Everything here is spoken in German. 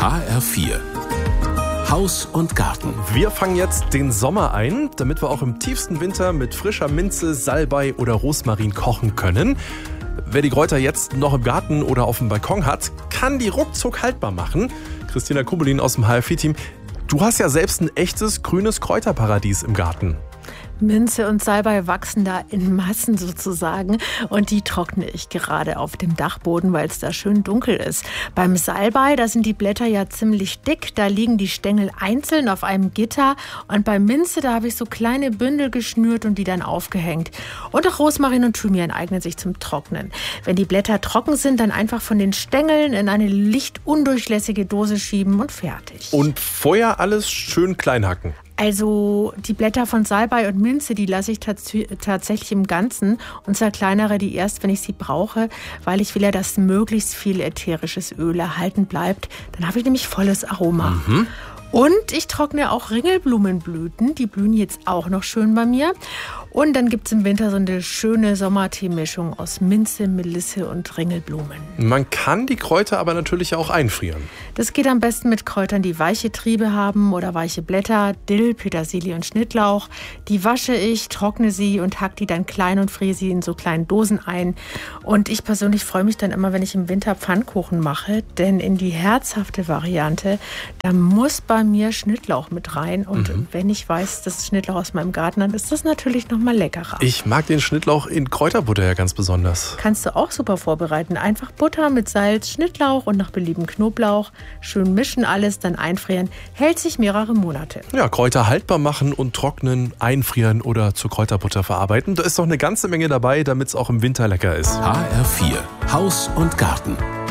HR4 Haus und Garten. Wir fangen jetzt den Sommer ein, damit wir auch im tiefsten Winter mit frischer Minze, Salbei oder Rosmarin kochen können. Wer die Kräuter jetzt noch im Garten oder auf dem Balkon hat, kann die ruckzuck haltbar machen. Christina Kubelin aus dem HR4-Team, du hast ja selbst ein echtes grünes Kräuterparadies im Garten. Minze und Salbei wachsen da in Massen sozusagen und die trockne ich gerade auf dem Dachboden, weil es da schön dunkel ist. Beim Salbei, da sind die Blätter ja ziemlich dick, da liegen die Stängel einzeln auf einem Gitter und bei Minze, da habe ich so kleine Bündel geschnürt und die dann aufgehängt. Und auch Rosmarin und Thymian eignen sich zum Trocknen. Wenn die Blätter trocken sind, dann einfach von den Stängeln in eine lichtundurchlässige Dose schieben und fertig. Und vorher alles schön klein hacken. Also die Blätter von Salbei und Minze, die lasse ich tatsächlich im Ganzen und zerkleinere die erst, wenn ich sie brauche, weil ich will ja, dass möglichst viel ätherisches Öl erhalten bleibt. Dann habe ich nämlich volles Aroma. Und ich trockne auch Ringelblumenblüten, die blühen jetzt auch noch schön bei mir. Und dann gibt es im Winter so eine schöne Sommerteemischung aus Minze, Melisse und Ringelblumen. Man kann die Kräuter aber natürlich auch einfrieren. Das geht am besten mit Kräutern, die weiche Triebe haben oder weiche Blätter, Dill, Petersilie und Schnittlauch. Die wasche ich, trockne sie und hack die dann klein und friere sie in so kleinen Dosen ein. Und ich persönlich freue mich dann immer, wenn ich im Winter Pfannkuchen mache, denn in die herzhafte Variante, da muss bei mir Schnittlauch mit rein. Und wenn ich weiß, dass Schnittlauch aus meinem Garten hat, ist das natürlich noch mal leckerer. Ich mag den Schnittlauch in Kräuterbutter ja ganz besonders. Kannst du auch super vorbereiten. Einfach Butter mit Salz, Schnittlauch und nach Belieben Knoblauch. Schön mischen alles, dann einfrieren. Hält sich mehrere Monate. Ja, Kräuter haltbar machen und trocknen, einfrieren oder zu Kräuterbutter verarbeiten. Da ist doch eine ganze Menge dabei, damit es auch im Winter lecker ist. HR4 Haus und Garten.